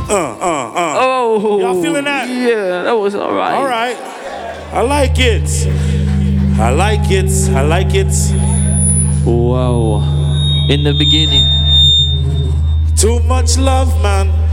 Oh. Y'all feeling that? Yeah, that was all right. All right. I like it. I like it. I like it. Wow. In the beginning. Too much love, man.